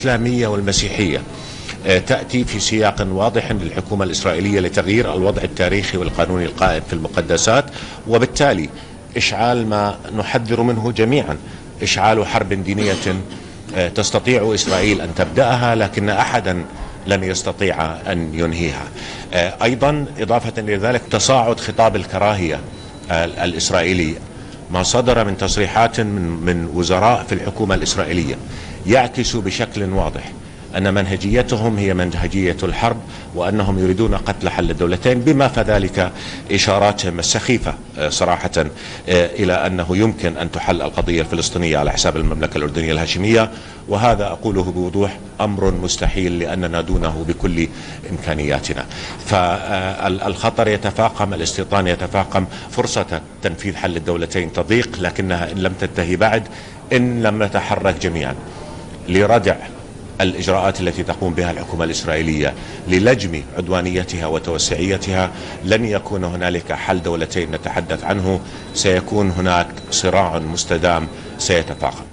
الإسلامية والمسيحية تأتي في سياق واضح للحكومة الإسرائيلية لتغيير الوضع التاريخي والقانوني القائم في المقدسات، وبالتالي إشعال ما نحذر منه جميعا، إشعال حرب دينية تستطيع إسرائيل أن تبدأها لكن أحدا لن يستطيع أن ينهيها. أيضا إضافة إلى ذلك تصاعد خطاب الكراهية الإسرائيلي، ما صدر من تصريحات من وزراء في الحكومة الإسرائيلية يعكس بشكل واضح أن منهجيتهم هي منهجية الحرب، وأنهم يريدون قتل حل الدولتين، بما في ذلك إشاراتهم السخيفة صراحة إلى أنه يمكن أن تحل القضية الفلسطينية على حساب المملكة الأردنية الهاشمية، وهذا أقوله بوضوح أمر مستحيل لأننا دونه بكل إمكانياتنا. فالخطر يتفاقم، الاستيطان يتفاقم، فرصة تنفيذ حل الدولتين تضيق، لكنها إن لم تنتهي بعد، إن لم نتحرك جميعا لردع الإجراءات التي تقوم بها الحكومة الإسرائيلية للجم عدوانيتها وتوسعيتها، لن يكون هنالك حل دولتين نتحدث عنه، سيكون هناك صراع مستدام سيتفاقم.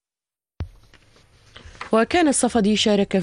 وكان الصفدي شارك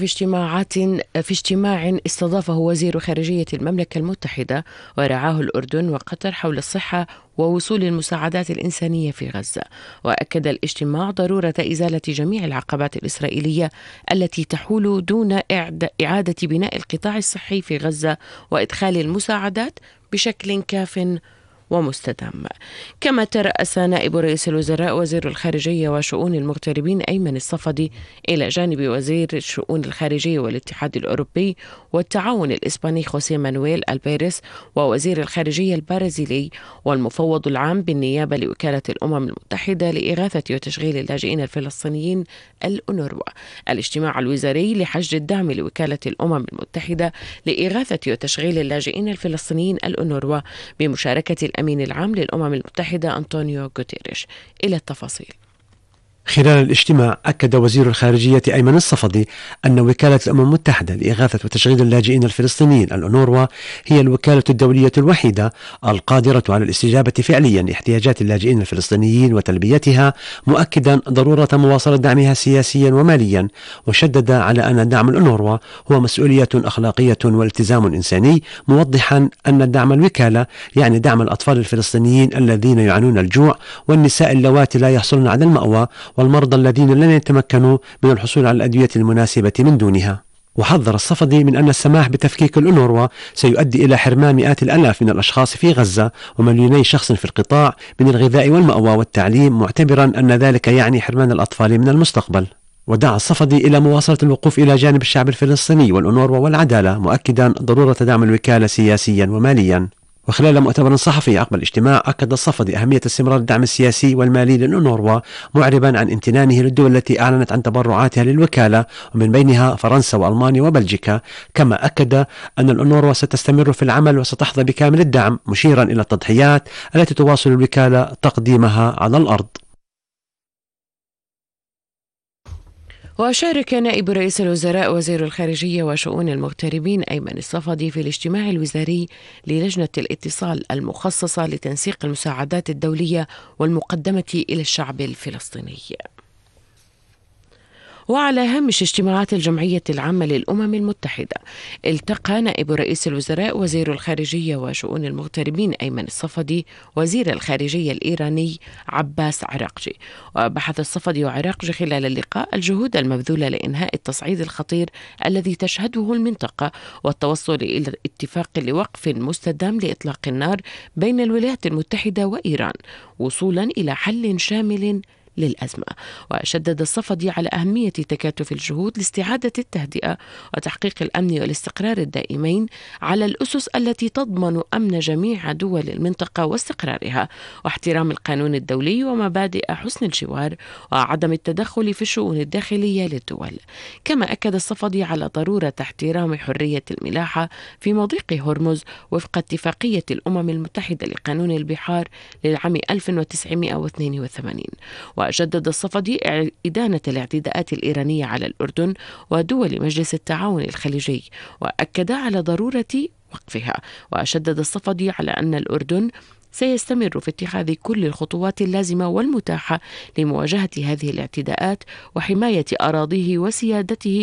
في اجتماع استضافه وزير خارجية المملكة المتحدة ورعاه الأردن وقطر حول الصحة ووصول المساعدات الإنسانية في غزة. وأكد الاجتماع ضرورة إزالة جميع العقبات الإسرائيلية التي تحول دون إعادة بناء القطاع الصحي في غزة وإدخال المساعدات بشكل كاف ومستدام. كما ترأس نائب رئيس الوزراء وزير الخارجية وشؤون المغتربين أيمن الصفدي إلى جانب وزير الشؤون الخارجية والاتحاد الأوروبي والتعاون الإسباني خوسيه مانويل البيريس ووزير الخارجية البرازيلي والمفوض العام بالنيابة لوكالة الأمم المتحدة لإغاثة وتشغيل اللاجئين الفلسطينيين الأونروا. الاجتماع الوزاري لحشد الدعم لوكالة الأمم المتحدة لإغاثة وتشغيل اللاجئين الفلسطينيين الأونروا بمشاركة الأمين العام للأمم المتحدة أنطونيو غوتيريش. إلى التفاصيل. خلال الاجتماع أكد وزير الخارجية أيمن الصفدي أن وكالة الأمم المتحدة لإغاثة وتشغيل اللاجئين الفلسطينيين الأونروا هي الوكالة الدولية الوحيدة القادرة على الاستجابة فعليا لاحتياجات اللاجئين الفلسطينيين وتلبيتها، مؤكدا ضرورة مواصلة دعمها سياسيا وماليا، وشدد على أن دعم الأونروا هو مسؤولية أخلاقية والتزام إنساني، موضحا أن دعم الوكالة يعني دعم الأطفال الفلسطينيين الذين يعانون الجوع والنساء اللواتي لا يحصلن على المأوى والمرضى الذين لن يتمكنوا من الحصول على الأدوية المناسبة من دونها. وحذر الصفدي من أن السماح بتفكيك الأونروا سيؤدي إلى حرمان مئات الآلاف من الأشخاص في غزة ومليوني شخص في القطاع من الغذاء والمأوى والتعليم، معتبرا أن ذلك يعني حرمان الأطفال من المستقبل. ودعا الصفدي إلى مواصلة الوقوف إلى جانب الشعب الفلسطيني والأونروا والعدالة، مؤكدا ضرورة دعم الوكالة سياسيا وماليا. وخلال مؤتمر صحفي عقب الاجتماع أكد الصفدي أهمية استمرار الدعم السياسي والمالي للأونروا، معربا عن امتنانه للدول التي أعلنت عن تبرعاتها للوكالة ومن بينها فرنسا وألمانيا وبلجيكا. كما أكد أن الأونروا ستستمر في العمل وستحظى بكامل الدعم، مشيرا إلى التضحيات التي تواصل الوكالة تقديمها على الأرض. وشارك نائب رئيس الوزراء وزير الخارجية وشؤون المغتربين أيمن الصفدي في الاجتماع الوزاري للجنة الاتصال المخصصة لتنسيق المساعدات الدولية والمقدمة إلى الشعب الفلسطيني. وعلى هامش اجتماعات الجمعية العامة للأمم المتحدة، التقى نائب رئيس الوزراء وزير الخارجية وشؤون المغتربين أيمن الصفدي وزير الخارجية الإيراني عباس عراقجي. وبحث الصفدي وعراقجي خلال اللقاء الجهود المبذولة لإنهاء التصعيد الخطير الذي تشهده المنطقة والتوصل إلى اتفاق لوقف مستدام لإطلاق النار بين الولايات المتحدة وإيران، وصولا إلى حل شامل للأزمة. وشدد الصفدي على أهمية تكاتف الجهود لاستعادة التهدئة وتحقيق الأمن والاستقرار الدائمين على الأسس التي تضمن أمن جميع دول المنطقة واستقرارها واحترام القانون الدولي ومبادئ حسن الجوار وعدم التدخل في الشؤون الداخلية للدول. كما أكد الصفدي على ضرورة احترام حرية الملاحة في مضيق هرمز وفق اتفاقية الأمم المتحدة لقانون البحار للعام 1982. وجدد الصفدي إدانة الاعتداءات الإيرانية على الأردن ودول مجلس التعاون الخليجي، وأكد على ضرورة وقفها. وشدد الصفدي على أن الأردن سيستمر في اتخاذ كل الخطوات اللازمة والمتاحة لمواجهة هذه الاعتداءات وحماية أراضيه وسيادته